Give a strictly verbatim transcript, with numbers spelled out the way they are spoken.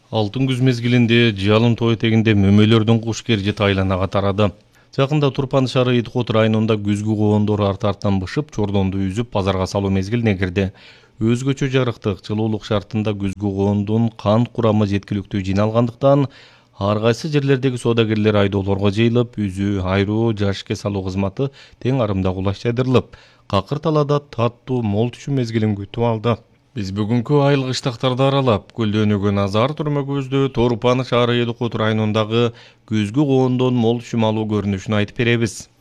Алтын күз мезгилинде Жыялын тоо этегинде мөмөлөрдүн куш кержи тайланага тарады. Жакында Турпан шаары Ит Кот районунда күзгү коондору арты-артан бышып, чордонду үзүп, базарга салуу мезгилине кирди. Өзгөчө жарыктык, жылуулук шартында күзгү коондун кант курамы жеткиликтүү жиналгандыктан, ар кайсы жерлердеги соодагерлер айдоолорго жыйылып, үзүү, айруу, жашыкке салуу кызматы тең арымда кулайчтайдырылып, какыр талаада таттуу мол түшүм мезгилин күтүп алды. Биз бүгүнкү айыл кыштактарды аралап, көлдөнүүгө назар түрмөгүбүздө Турпан шаары Ит Кот районундагы күзгү коондон мол түшүм алуу көрүнүшүн айтып беребиз.